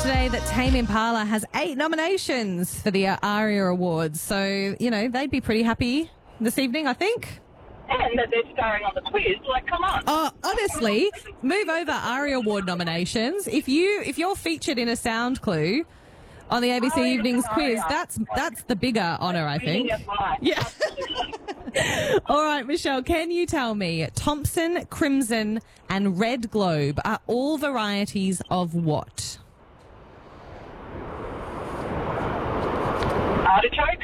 yesterday that Tame Impala has 8 nominations for the ARIA Awards. So, you know, they'd be pretty happy this evening, I think. And that they're starring on the quiz. Like, come on. Oh, honestly, move over ARIA Award nominations. If you're featured in a sound clue on the ABC Evenings quiz, that's the bigger honour, I think. Yeah. All right, Michelle, can you tell me Thompson, Crimson and Red Globe are all varieties of what? Artichoke?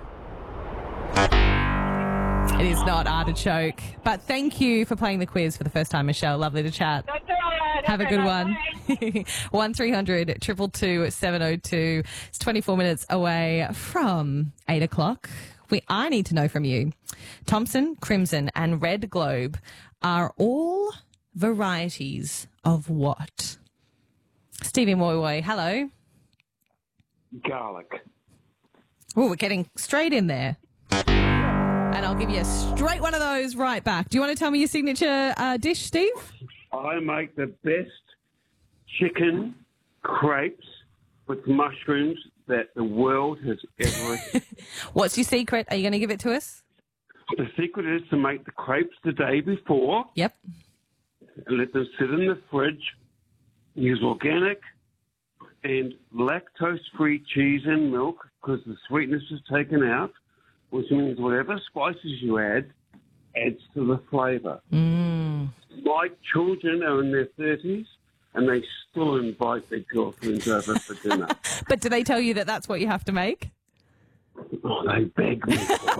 It is not artichoke. But thank you for playing the quiz for the first time, Michelle. Lovely to chat. That's all right. Have a good one. Bye. 1300 222 702. It's 24 minutes away from 8 o'clock. I need to know from you. Thompson, Crimson and Red Globe are all varieties of what? Stevie Moy, hello. Garlic. Oh, we're getting straight in there. And I'll give you a straight one of those right back. Do you want to tell me your signature dish, Steve? I make the best chicken crepes with mushrooms that the world has ever seen. What's your secret? Are you going to give it to us? The secret is to make the crepes the day before Yep. and let them sit in the fridge. Use organic and lactose-free cheese and milk because the sweetness is taken out, which means whatever spices you add adds to the flavour. My children are in their 30s and they still invite their girlfriends over for dinner. But do they tell you that that's what you have to make? Oh, they beg me.